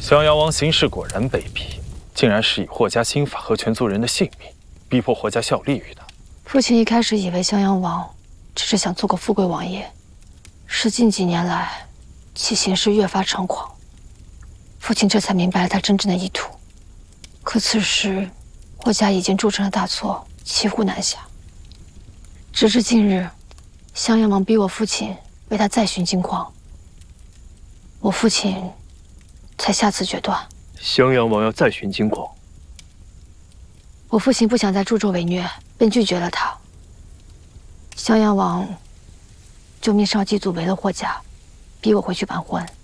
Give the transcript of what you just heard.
襄阳王行事果然卑鄙，竟然是以霍家新法和全族人的性命，逼迫霍家效力于他。 父亲一开始以为襄阳王只是想做个富贵王爷，是近几年来其行事越发猖狂，父亲这才明白了他真正的意图。可此时，霍家已经铸成了大错，骑虎难下。直至近日，襄阳王逼我父亲为他再寻金矿，我父亲才下此决断。 襄阳王要再寻金矿， 我父亲不想再助纣为虐，便拒绝了他。襄阳王就命少祭祖围了霍家，逼我回去完婚。